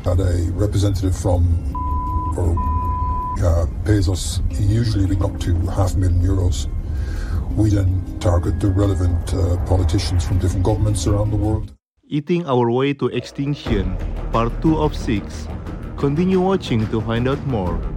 Had a representative from or pays us usually up to €500,000. We then target the relevant politicians from different governments around the world. Eating Our Way to Extinction, Part 2 of 6. Continue watching to find out more.